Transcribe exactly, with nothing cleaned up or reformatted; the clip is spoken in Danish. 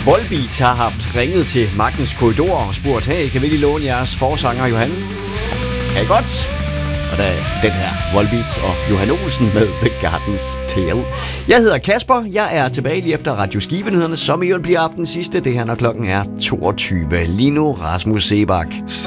Volbeat har haft ringet til Magtens Korridor og spurgt, hey, kan vi lige låne jeres forsanger, Johan? Kan I godt? Og der er den her Volbeat og Johan Olsen med The Garden's Tale. Jeg hedder Kasper, jeg er tilbage lige efter Radio Skivenyhederne, som i øvrigt bliver aftens sidste. Det her, når klokken er toogtyve. Lige nu Rasmus Sebak.